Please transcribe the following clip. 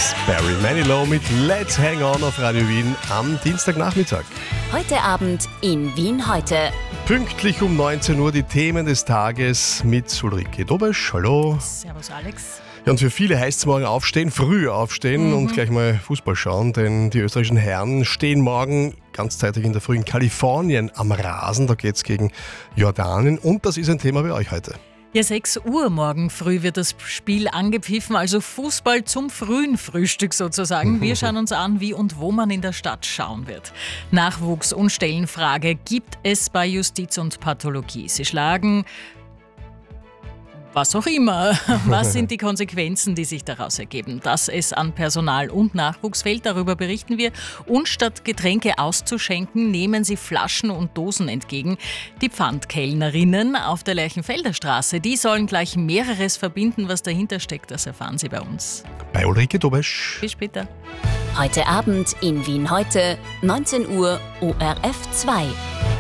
ist Barry Manilow mit Let's Hang On auf Radio Wien am Dienstagnachmittag. Heute Abend in Wien heute. Pünktlich um 19 Uhr die Themen des Tages mit Ulrike Dobesch. Hallo. Servus Alex. Ja, und für viele heißt es morgen aufstehen, früh aufstehen und gleich mal Fußball schauen, denn die österreichischen Herren stehen morgen ganzzeitig in der Früh in Kalifornien am Rasen. Da geht es gegen Jordanien und das ist ein Thema bei euch heute. Ja, 6 Uhr morgen früh wird das Spiel angepfiffen, also Fußball zum frühen Frühstück sozusagen. Wir schauen uns an, wie und wo man in der Stadt schauen wird. Nachwuchs- und Stellenfrage gibt es bei Justiz und Pathologie. Sie schlagen was auch immer. Was sind die Konsequenzen, die sich daraus ergeben? Dass es an Personal und Nachwuchs fehlt, darüber berichten wir. Und statt Getränke auszuschenken, nehmen sie Flaschen und Dosen entgegen. Die Pfandkellnerinnen auf der Lerchenfelder Straße, die sollen gleich mehreres verbinden. Was dahinter steckt, das erfahren Sie bei uns. Bei Ulrike Dobesch. Bis später. Heute Abend in Wien heute, 19 Uhr, ORF 2.